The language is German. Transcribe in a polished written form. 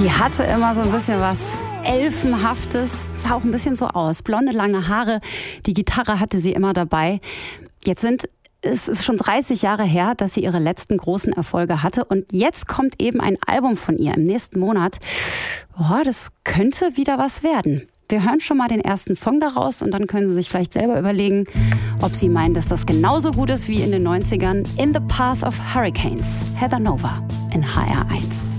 Die hatte immer so ein bisschen was Elfenhaftes, sah auch ein bisschen so aus. Blonde, lange Haare, die Gitarre hatte sie immer dabei. Es ist schon 30 Jahre her, dass sie ihre letzten großen Erfolge hatte. Und jetzt kommt eben ein Album von ihr im nächsten Monat. Oh, das könnte wieder was werden. Wir hören schon mal den ersten Song daraus und dann können Sie sich vielleicht selber überlegen, ob Sie meinen, dass das genauso gut ist wie in den 90ern. In the Path of Hurricanes, Heather Nova in HR1.